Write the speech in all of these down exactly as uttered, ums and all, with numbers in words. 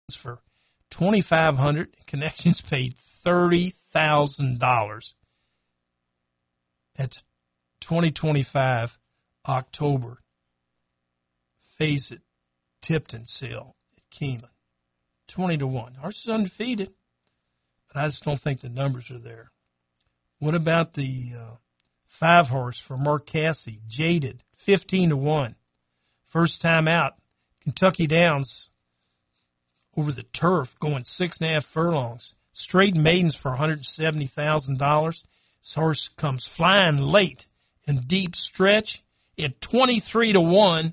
for twenty-five hundred dollars. Connections paid thirty thousand dollars. That's twenty twenty-five October. Phase it, Tipton sale at Keeneland. twenty to one. Horse is undefeated, but I just don't think the numbers are there. What about the uh, five horse for Mark Casse, Jaded, fifteen to one. First time out, Kentucky Downs over the turf, going six and a half furlongs. Straight maidens for one hundred seventy thousand dollars. This horse comes flying late in deep stretch at twenty-three to one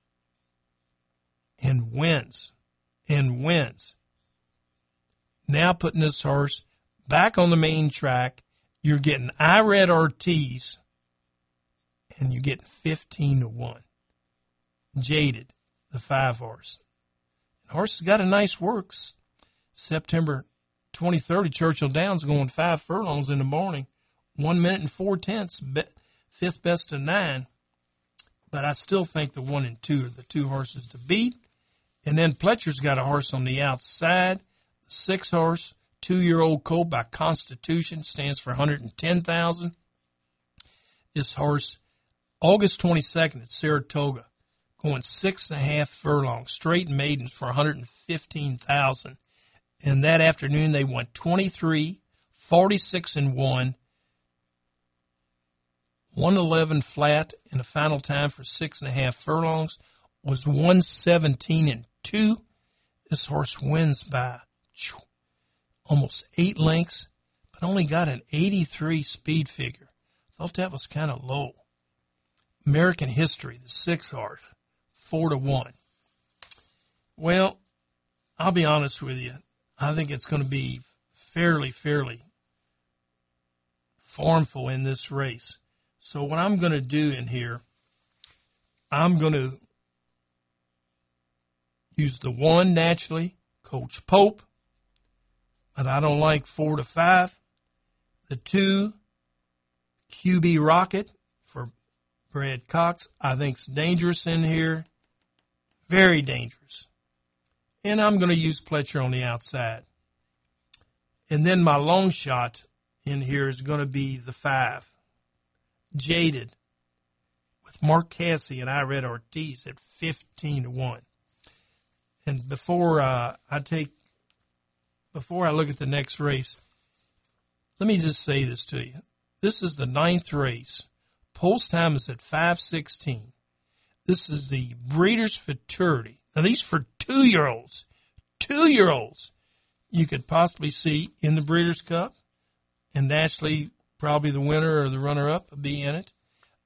and wins. And wins. Now putting this horse back on the main track, you're getting Irad Ortiz, and you get fifteen to one. Jaded, the five horse. The horse has got a nice works. September twenty-third at Churchill Downs, going five furlongs in the morning, one minute and four tenths, fifth best of nine. But I still think the one and two are the two horses to beat. And then Pletcher's got a horse on the outside, the six horse, two-year-old colt by Constitution, stands for one hundred ten thousand dollars. This horse, August twenty-second at Saratoga, going six and a half furlongs, straight maidens for one hundred fifteen thousand dollars. And that afternoon they won twenty-three, forty-six and one, one eleven flat, and the final time for six and a half furlongs was one seventeen and two. This horse wins by almost eight lengths, but only got an eighty-three speed figure. Thought that was kind of low. American History, the six horse, four to one. Well, I'll be honest with you. I think it's going to be fairly, fairly formful in this race. So what I'm going to do in here, I'm going to use the one naturally, Coach Pope, but I don't like four to five. The two, Q B Rocket for Brad Cox, I think's dangerous in here, very dangerous. And I'm going to use Pletcher on the outside. And then my long shot in here is going to be the five, Jaded, with Mark Casse and Irad Ortiz at fifteen to one. And before uh, I take, before I look at the next race, let me just say this to you. This is the ninth race. Post time is at five sixteen. This is the Breeders' Futurity. Now, these for two-year-olds. Two-year-olds you could possibly see in the Breeders' Cup, and actually probably the winner or the runner-up will be in it.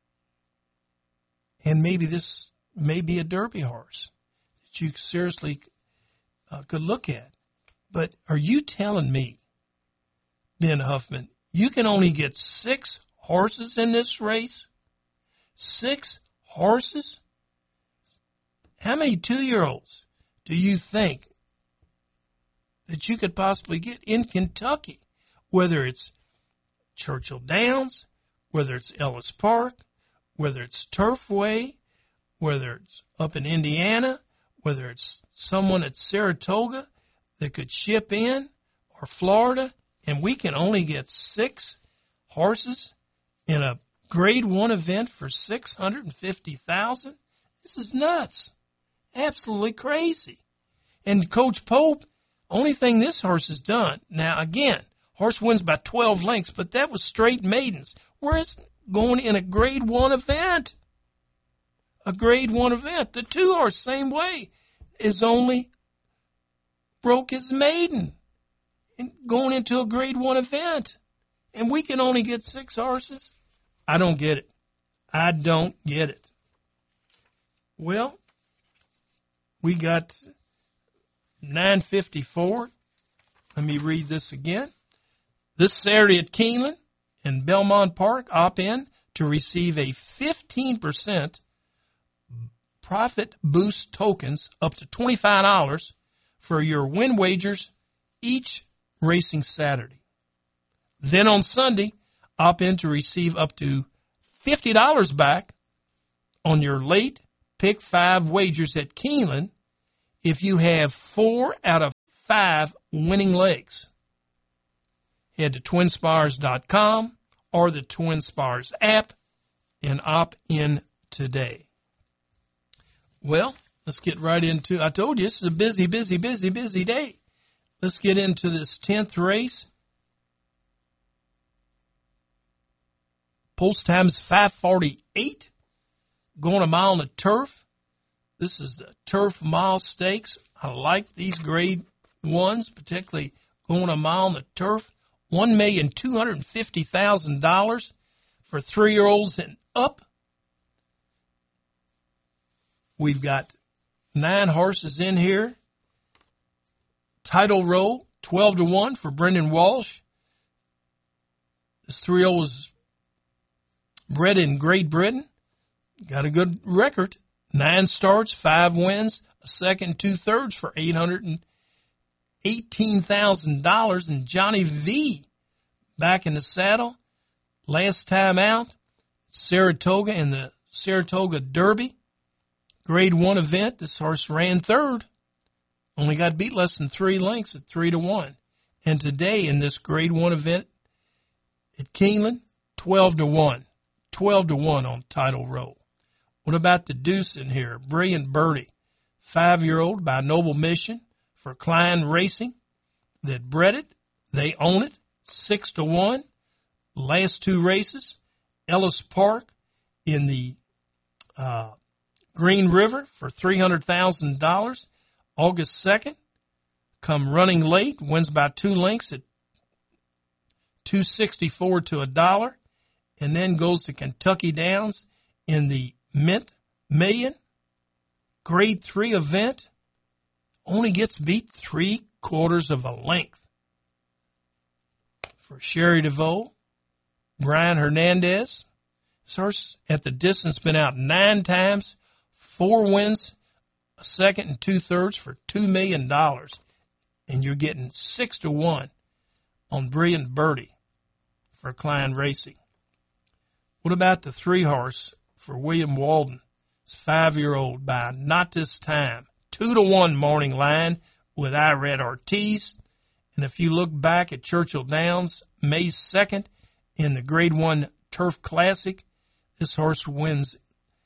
And maybe this may be a Derby horse that you seriously uh, could look at. But are you telling me, Ben Huffman, you can only get six horses in this race? Six horses? How many two-year-olds do you think that you could possibly get in Kentucky? Whether it's Churchill Downs, whether it's Ellis Park, whether it's Turfway, whether it's up in Indiana, whether it's someone at Saratoga that could ship in, or Florida, and we can only get six horses in a grade one event for six hundred fifty thousand dollars? This is nuts. Absolutely crazy. And Coach Pope, only thing this horse has done, now again, horse wins by twelve lengths, but that was straight maidens. Where it's going in a grade one event. A grade one event. The two horse, same way, is only broke his maiden and going into a grade one event. And we can only get six horses? I don't get it. I don't get it. Well, we got nine fifty-four. Let me read this again. This Saturday at Keeneland and Belmont Park, opt in to receive a fifteen percent profit boost tokens up to twenty-five dollars for your win wagers each racing Saturday. Then on Sunday, opt in to receive up to fifty dollars back on your late pick five wagers at Keeneland if you have four out of five winning legs. Head to twin spires dot com or the TwinSpires app and opt in today. Well, let's get right into, I told you this is a busy, busy, busy, busy day. Let's get into this tenth race. Post time is five forty-eight. Going a mile on the turf. This is the Turf Mile Stakes. I like these grade ones, particularly going a mile on the turf. one million two hundred fifty thousand dollars for three-year-olds and up. We've got nine horses in here. Title Row, twelve to one for Brendan Walsh. This three-year-old was bred in Great Britain. Got a good record. Nine starts, five wins, a second, two-thirds for eight hundred eighteen thousand dollars. And Johnny V back in the saddle. Last time out, Saratoga in the Saratoga Derby. Grade one event. This horse ran third. Only got beat less than three lengths at three to one. And today in this grade one event at Keeneland, twelve to one. twelve to one on Title Row. What about the deuce in here? Brilliant Birdie, five-year-old by Noble Mission for Klein Racing that bred it. They own it, six to one. Last two races, Ellis Park in the uh, Green River for three hundred thousand dollars. August second, come running late, wins by two lengths at two sixty-four to a dollar, and then goes to Kentucky Downs in the Mint Million Grade three event. Only gets beat three quarters of a length. For Sherry DeVoe, Brian Hernandez. This horse at the distance been out nine times, four wins, a second and two-thirds for two million dollars. And you're getting six to one on Brilliant Birdie for Klein Racing. What about the three-horse for William Walden? It's five-year-old by Not This Time. Two to one morning line with Irad Ortiz. And if you look back at Churchill Downs, May second in the Grade one Turf Classic, this horse wins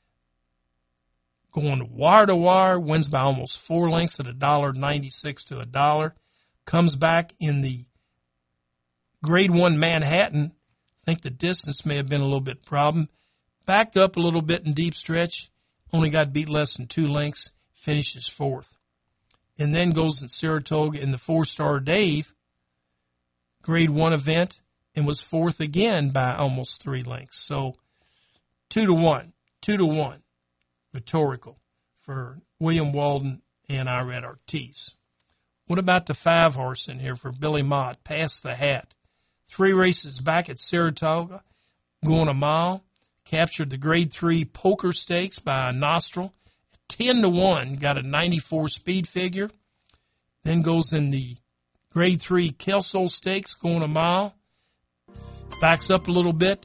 going wire to wire, wins by almost four lengths at a dollar ninety-six to a dollar. Comes back in the Grade one Manhattan. I think the distance may have been a little bit problem. Backed up a little bit in deep stretch. Only got beat less than two lengths. Finishes fourth. And then goes in Saratoga in the four-star Dave. Grade one event. And was fourth again by almost three lengths. So two to one. Two to one. Rhetorical for William Walden and Irad Ortiz. What about the five horse in here for Billy Mott? Pass the Hat. Three races back at Saratoga. Going a mile. Captured the Grade three Poker Stakes by Nostril. ten to one. Got a ninety-four speed figure. Then goes in the Grade three Kelso Stakes. Going a mile. Backs up a little bit.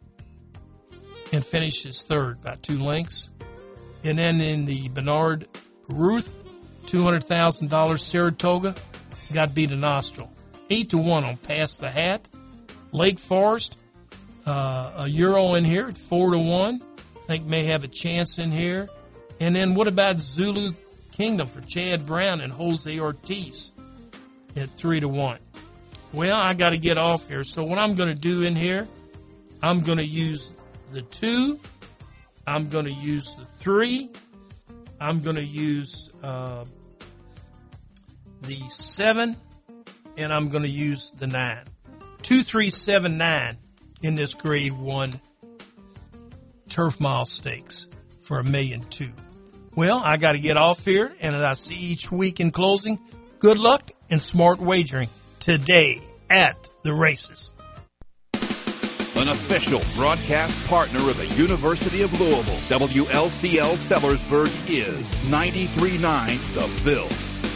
And finishes third by two lengths. And then in the Bernard Ruth, two hundred thousand dollars Saratoga, got beat a Nostril. eight to one on Pass the Hat. Lake Forest, uh, a Euro in here at four to one. I think may have a chance in here. And then what about Zulu Kingdom for Chad Brown and Jose Ortiz at three to one? Well, I got to get off here. So what I'm going to do in here, I'm going to use the two. I'm going to use the three. I'm going to use uh, the seven. And I'm going to use the nine. Two, three, seven, nine in this Grade one Turf Mile Stakes for a million two. Well, I got to get off here, and as I see each week in closing, good luck and smart wagering today at the races. An official broadcast partner of the University of Louisville, W L C L Sellersburg is ninety-three point nine The Ville.